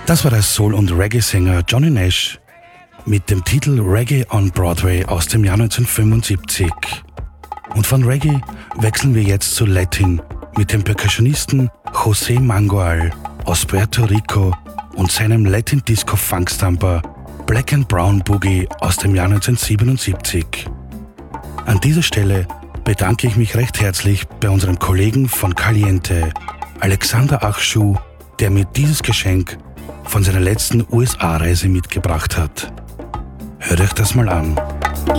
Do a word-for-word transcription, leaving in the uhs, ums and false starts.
Das war der Soul- und Reggae-Sänger Johnny Nash mit dem Titel Reggae on Broadway aus dem Jahr neunzehnhundertfünfundsiebzig. Und von Reggae wechseln wir jetzt zu Latin mit dem Percussionisten José Mangual aus Puerto Rico und seinem Latin Disco Funkstamper Black and Brown Boogie aus dem Jahr neunzehnhundertsiebenundsiebzig. An dieser Stelle bedanke ich mich recht herzlich bei unserem Kollegen von Caliente, Alexander Achschuh, der mir dieses Geschenk von seiner letzten U S A-Reise mitgebracht hat. Hört euch das mal an.